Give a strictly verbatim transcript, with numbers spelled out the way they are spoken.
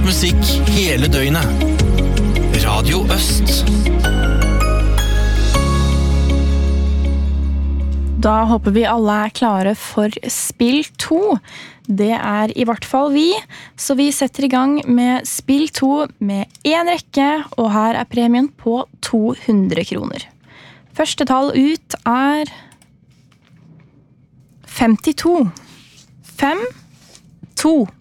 musikk hele døgnet. Radio Øst. Da håper vi alle er klare for spill to. Det er i hvert fall vi, så vi setter i gang med spill to med en rekke, og her er premien på to hundre kroner. Første tall ut er femtito. Fem, to.